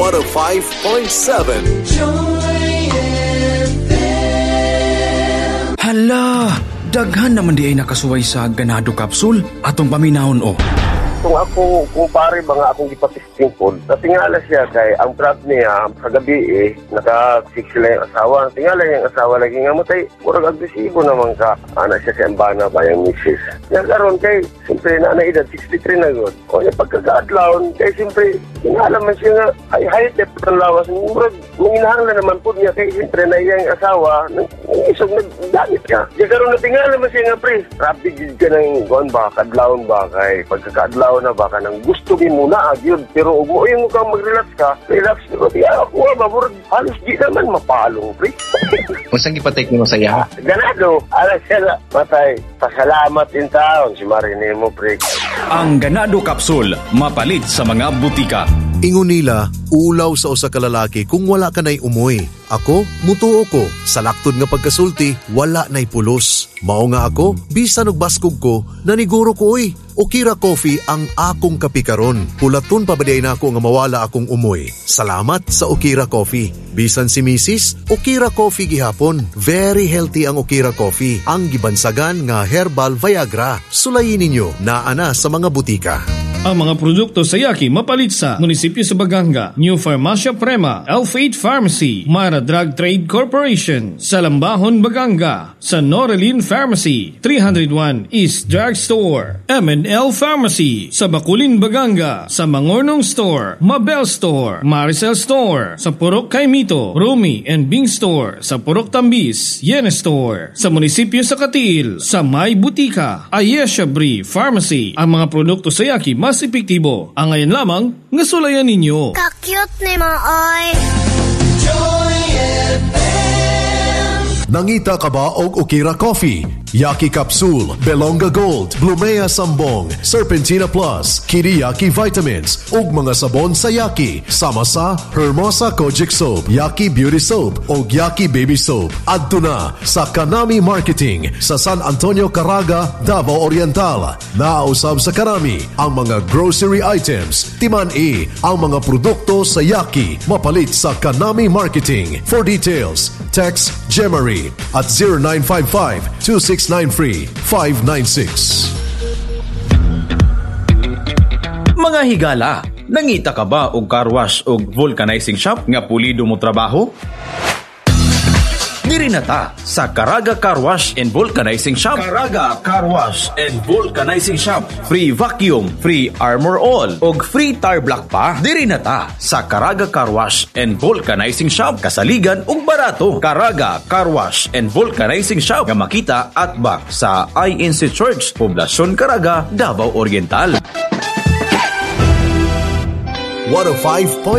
105.7 Joy FM. Hala, daghan naman di ay nakasuway sa ganado capsule atong paminahon o. Kung ako, kumpare mga akong ipatisting po, natingala siya kay ang brad niya sa gabi naka-fix sila yung asawa. Tingala yung asawa lagi nga matay. Murag agresibo naman ka. Anak siya sa embana ba yung misis. Yan karon kay, siyempre na edad 63 na yun. O yung pagkakaadlawon, kay siyempre, tingala man siya nga, high dep ng lawas. Murag, manginahangla naman po niya kay siyempre na yung asawa, isog nagdamit ka. Yan karon natingala man siya nga pre. Rapid ka ng gawin ba, kadlawon ba kay pagkakaadlawon na baka nang gusto mo muna yun, pero mo yung ka mag-relax ka, relax pero di ako mabur halos di naman mapalong pre. Kung saan ipatake mo sa iya? Ganado, alas siya matay. Pasalamat din taon si Marine mo pre. Ang ganado capsule mapalit sa mga butika. Ingon nila, ulaw sa usa ka lalaki kung wala ka na'y umuwi. Ako, mutuo ko. Sa laktod nga pagkasulti, wala na'y pulos. Mao nga ako, bisan og baskog ko, naniguro ko oy. Okira Coffee ang akong kapikaron. Pulaton pabaday na ako nga mawala akong umuwi. Salamat sa Okira Coffee. Bisan si Mrs., Okira Coffee gihapon. Very healthy ang Okira Coffee. Ang gibansagan nga herbal Viagra. Sulayin ninyo, naana sa mga butika. Ang mga produkto sa Yaki mapalit sa Munisipyo sa Baganga, New Farmacia Prema, L8 Pharmacy, Mara Drug Trade Corporation, sa Lambahon, Baganga, sa Norelin Pharmacy, 301 East Drug Store, M&L Pharmacy, sa Bakulin, Baganga, sa Mangornong Store, Mabel Store, Maricel Store, sa Purok Kaimito, Rumi and Bing Store, sa Purok Tambis, Yene Store, sa Munisipyo sa Katil, sa May Butika, Ayesha Brie Pharmacy. Ang mga produkto sa Yaki mas epektibo. Ang ngayon lamang, ngasulayan ninyo. Ka-cute ni Maoy. Joy FM. Nangita ka ba og Okira Coffee? Yaki Capsule, Belonga Gold, Blumea Sambong, Serpentina Plus, Kiriyaki Vitamins, ug mga sabon sa Yaki, sama sa Hermosa Kojic Soap, Yaki Beauty Soap, ug Yaki Baby Soap. Adto na sa Kanami Marketing sa San Antonio, Caraga, Davao Oriental. Naausab sa Kanami ang mga grocery items, timan-i ang mga produkto sa Yaki, mapalit sa Kanami Marketing. For details, text Gemary at 0955-2693-596. Mga higala, nangita ka ba og car wash og vulcanizing shop nga pulido mo trabaho? Diri na ta sa Caraga Car Wash and Vulcanizing Shop. Caraga Car Wash and Vulcanizing Shop. Free vacuum, free armor all, og free tire block pa. Diri na ta sa Caraga Car Wash and Vulcanizing Shop. Kasaligan ug barato. Caraga Car Wash and Vulcanizing Shop nga makita at back sa INC Church, Poblasyon Caraga, Davao Oriental. 105.7